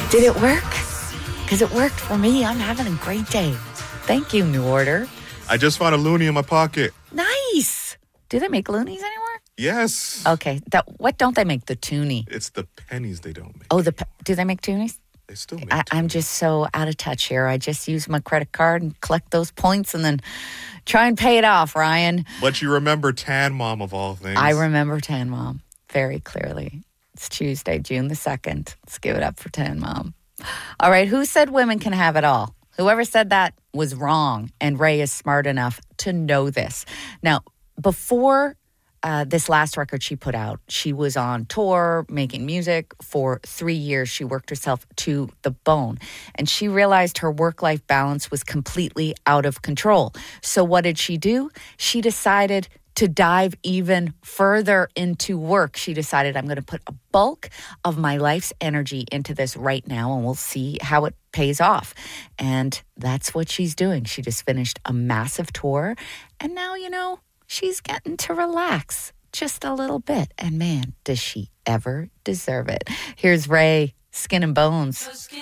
Did it work? Because it worked for me. I'm having a great day. Thank you, New Order. I just found a loonie in my pocket. Nice. Do they make loonies anymore? Yes. Okay. What don't they make? The toonie. It's the pennies they don't make. Oh, do they make toonies? They still make I'm just so out of touch here. I just use my credit card and collect those points and then try and pay it off, Ryan. But you remember Tan Mom of all things. I remember Tan Mom very clearly. It's Tuesday, June the 2nd. Let's give it up for Tan Mom. All right, who said women can have it all? Whoever said that was wrong, and Ray is smart enough to know this. Now, before this last record she put out, she was on tour making music for 3 years. She worked herself to the bone, and she realized her work-life balance was completely out of control. So what did she do? She decided to dive even further into work. She decided, I'm going to put a bulk of my life's energy into this right now, and we'll see how it pays off. And that's what she's doing. She just finished a massive tour, and now, she's getting to relax just a little bit. And man, does she ever deserve it. Here's Ray, Skin and Bones.